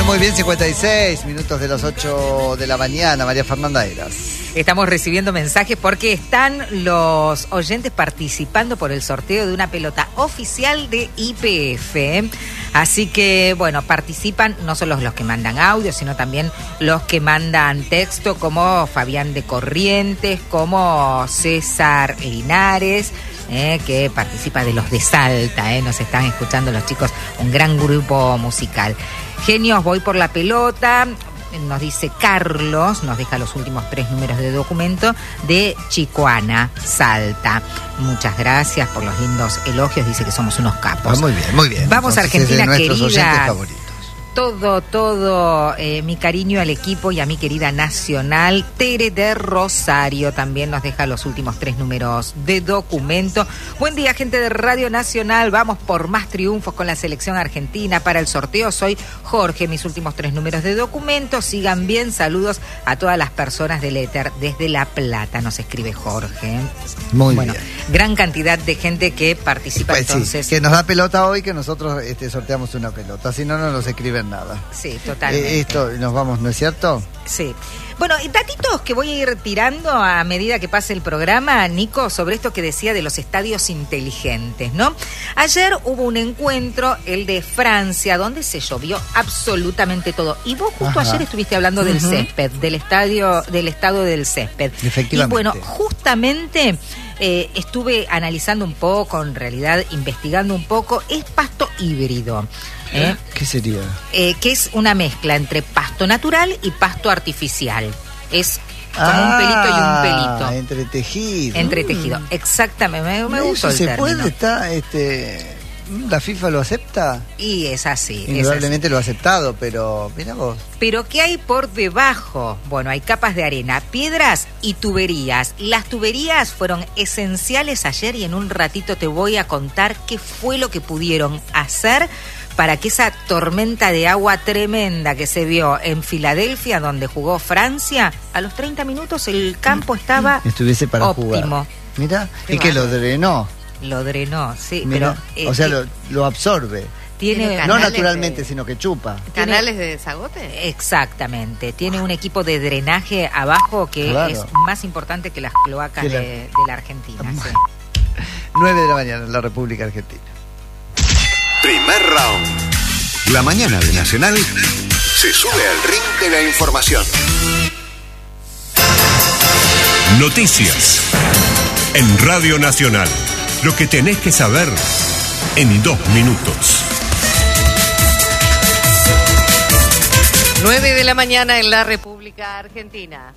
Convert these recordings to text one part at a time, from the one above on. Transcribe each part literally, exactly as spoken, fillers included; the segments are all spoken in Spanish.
muy bien, cincuenta y seis minutos de las ocho de la mañana. María Fernanda Eras. Estamos recibiendo mensajes porque están los oyentes participando por el sorteo de una pelota oficial de Y P F. Así que, bueno, participan no solo los que mandan audio, sino también los que mandan texto, como Fabián de Corrientes, como César Linares, eh, que participa de los de Salta. Eh, nos están escuchando los chicos, un gran grupo musical. Genios, voy por la pelota. Nos dice Carlos, nos deja los últimos tres números de documento de Chicoana, Salta. Muchas gracias por los lindos elogios, dice que somos unos capos. Ah, muy bien, muy bien. Vamos, entonces, a Argentina, es de nuestros querida. Oyentes favoritos. Todo, todo eh, mi cariño al equipo y a mi querida Nacional. Tere de Rosario también nos deja los últimos tres números de documento. Buen día, gente de Radio Nacional. Vamos por más triunfos con la selección argentina. Para el sorteo soy Jorge, mis últimos tres números de documento. Sigan bien, saludos a todas las personas del éter desde La Plata, nos escribe Jorge. Muy bueno, bien. Gran cantidad de gente que participa, pues entonces. Sí, que nos da pelota hoy, que nosotros este, sorteamos una pelota. Si no, no nos escriben nada. Sí, totalmente. Eh, esto nos vamos, ¿no es cierto? Sí. Bueno, y datitos que voy a ir tirando a medida que pase el programa, Nico, sobre esto que decía de los estadios inteligentes, ¿no? Ayer hubo un encuentro, el de Francia, donde se llovió absolutamente todo. Y vos justo Ajá. ayer estuviste hablando del uh-huh. césped, del estadio, del estado del césped. Efectivamente. Y bueno, justamente eh, estuve analizando un poco, en realidad investigando un poco, es pasto híbrido. ¿Eh? ¿Qué sería? Eh, que es una mezcla entre pasto natural y pasto artificial. Es como ah, un pelito y un pelito. Entretejido. Entretejido, exactamente. Me, me gustó el se término. Puede, está, este, ¿la FIFA lo acepta? Y es así. Indudablemente es así. lo ha aceptado, pero mira vos. Pero ¿qué hay por debajo? Bueno, hay capas de arena, piedras y tuberías. Las tuberías fueron esenciales ayer y en un ratito te voy a contar qué fue lo que pudieron hacer para que esa tormenta de agua tremenda que se vio en Filadelfia, donde jugó Francia, a los treinta minutos el campo estaba estuviese para óptimo. Jugar. Mira, y que lo drenó. Lo drenó, sí. Mirá, pero o eh, sea, lo, lo absorbe. Tiene no naturalmente, de, sino que chupa. ¿Canales de desagote? Exactamente. Tiene un equipo de drenaje abajo que claro. es más importante que las cloacas la... de, de la Argentina. Sí. nueve de la mañana en la República Argentina. Primer round. La mañana de Nacional se sube al ring de la información. Noticias. En Radio Nacional. Lo que tenés que saber en dos minutos. nueve de la mañana en la República Argentina.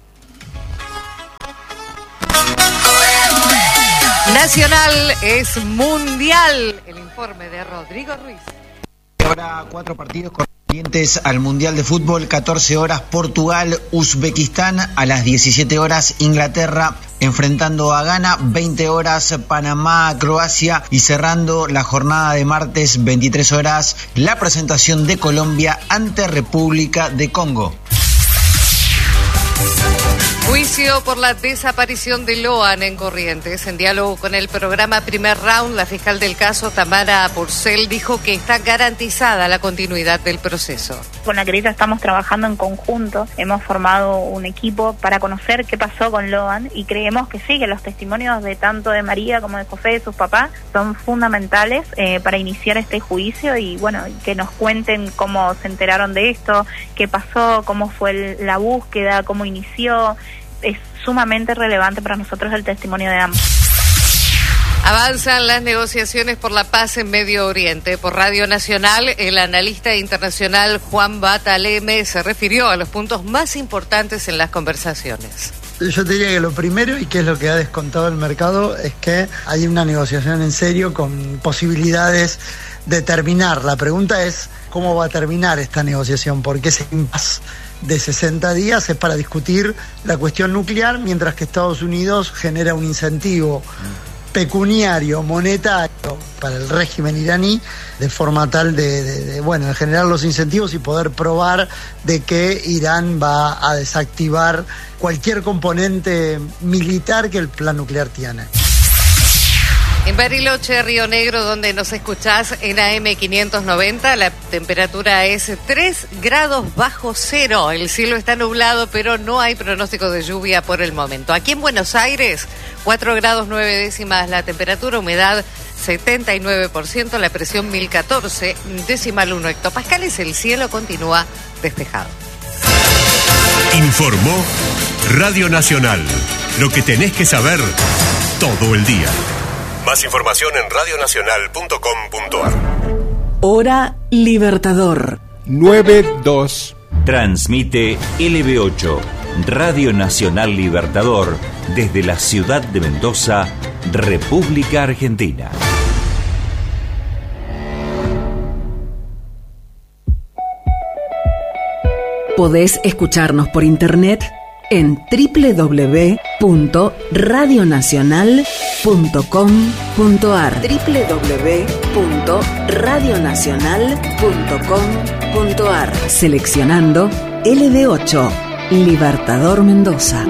Nacional es mundial. El informe de Rodrigo Ruiz. Habrá cuatro partidos correspondientes al Mundial de Fútbol, catorce horas Portugal, Uzbekistán, a las diecisiete horas Inglaterra enfrentando a Ghana, veinte horas Panamá, Croacia y cerrando la jornada de martes, veintitrés horas, la presentación de Colombia ante República de Congo. Juicio por la desaparición de Loan en Corrientes. En diálogo con el programa Primer Round, la fiscal del caso, Tamara Porcel, dijo que está garantizada la continuidad del proceso. Con la querida estamos trabajando en conjunto, hemos formado un equipo para conocer qué pasó con Loan y creemos que sí, que los testimonios de tanto de María como de José, de sus papás, son fundamentales eh, para iniciar este juicio y bueno, que nos cuenten cómo se enteraron de esto, qué pasó, cómo fue el, la búsqueda, cómo inició. Es sumamente relevante para nosotros el testimonio de ambos. Avanzan las negociaciones por la paz en Medio Oriente. Por Radio Nacional, el analista internacional Juan Bataleme se refirió a los puntos más importantes en las conversaciones. Yo te diría que lo primero, y que es lo que ha descontado el mercado, es que hay una negociación en serio con posibilidades de terminar. La pregunta es cómo va a terminar esta negociación, porque ese impasse de sesenta días es para discutir la cuestión nuclear, mientras que Estados Unidos genera un incentivo pecuniario, monetario para el régimen iraní, de forma tal de, de, de, bueno, de generar los incentivos y poder probar de que Irán va a desactivar cualquier componente militar que el plan nuclear tiene. En Bariloche, Río Negro, donde nos escuchás en A M quinientos noventa, la temperatura es tres grados bajo cero. El cielo está nublado, pero no hay pronóstico de lluvia por el momento. Aquí en Buenos Aires, cuatro grados nueve décimas la temperatura, humedad setenta y nueve por ciento, la presión mil catorce decimal uno hectopascales. El cielo continúa despejado. Informó Radio Nacional. Lo que tenés que saber todo el día. Más información en radionacional punto com punto ar. Hora Libertador. nueve dos. Transmite L B ocho, Radio Nacional Libertador, desde la ciudad de Mendoza, República Argentina. Podés escucharnos por internet en doble u doble u doble u punto radio nacional punto com punto ar. doble u doble u doble u punto radio nacional punto com punto ar. Seleccionando L B ocho, Libertador Mendoza.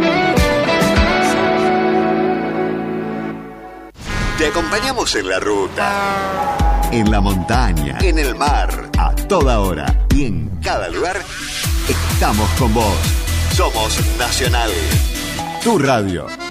Te acompañamos en la ruta, en la montaña, en el mar, a toda hora y en cada lugar. Estamos con vos. Somos Nacional, tu radio.